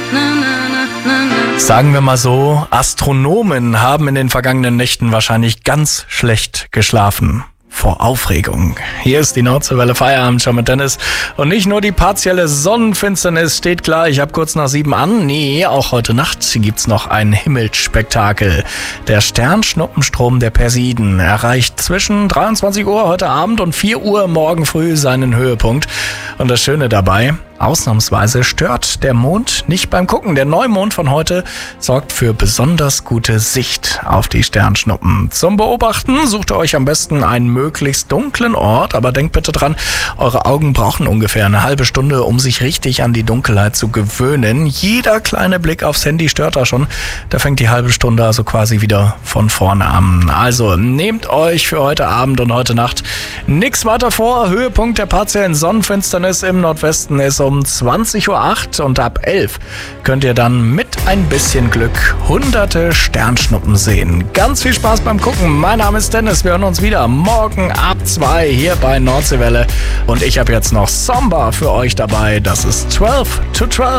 Sagen wir mal so, Astronomen haben in den vergangenen Nächten wahrscheinlich ganz schlecht geschlafen. Vor Aufregung. Hier ist die Nordseewelle Feierabend mit Dennis. Und nicht nur die partielle Sonnenfinsternis steht klar, ich habe kurz nach 7 an. Nee, auch heute Nacht gibt's noch ein Himmelsspektakel. Der Sternschnuppenstrom der Persiden erreicht zwischen 23 Uhr heute Abend und 4 Uhr morgen früh seinen Höhepunkt. Und das Schöne dabei, ausnahmsweise stört der Mond nicht beim Gucken. Der Neumond von heute sorgt für besonders gute Sicht auf die Sternschnuppen. Zum Beobachten sucht ihr euch am besten einen möglichst dunklen Ort, aber denkt bitte dran, eure Augen brauchen ungefähr eine halbe Stunde, um sich richtig an die Dunkelheit zu gewöhnen. Jeder kleine Blick aufs Handy stört da schon. Da fängt die halbe Stunde also quasi wieder von vorne an. Also nehmt euch für heute Abend und heute Nacht nichts weiter vor. Höhepunkt der partiellen Sonnenfinsternis im Nordwesten ist um 20.08 Uhr und ab 11 könnt ihr dann mit ein bisschen Glück hunderte Sternschnuppen sehen. Ganz viel Spaß beim Gucken. Mein Name ist Dennis. Wir hören uns wieder morgen ab 2 hier bei Nordseewelle. Und ich habe jetzt noch Samba für euch dabei. Das ist 12 to 12.